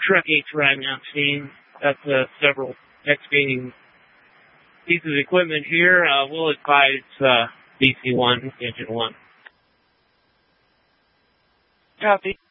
Truck H arriving on scene. That's several excavating pieces of equipment here. We'll advise DC1, Engine 1. Copy.